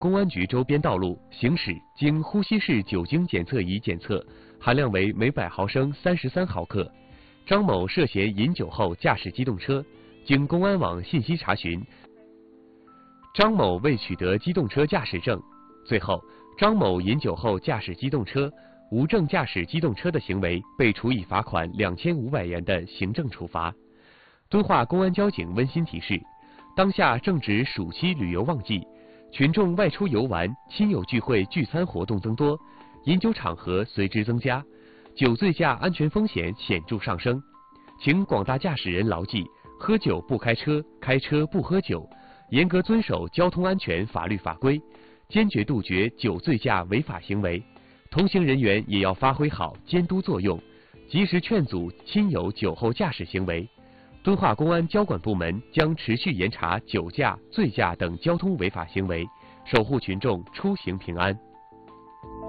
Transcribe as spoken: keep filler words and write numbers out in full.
公安局周边道路行驶经呼吸式酒精检测仪检测，含量为每百毫升三十三毫克。张某涉嫌饮酒后驾驶机动车，经公安网信息查询，张某未取得机动车驾驶证。最后，张某饮酒后驾驶机动车、无证驾驶机动车的行为被处以罚款两千五百元的行政处罚。敦化公安交警温馨提示：当下正值暑期旅游旺季，群众外出游玩、亲友聚会聚餐活动增多，饮酒场合随之增加，酒醉驾安全风险显著上升。请广大驾驶人牢记：喝酒不开车，开车不喝酒，严格遵守交通安全法律法规，坚决杜绝酒醉驾违法行为。同行人员也要发挥好监督作用，及时劝阻亲友酒后驾驶行为。敦化公安交管部门将持续严查酒驾、醉驾等交通违法行为，守护群众出行平安。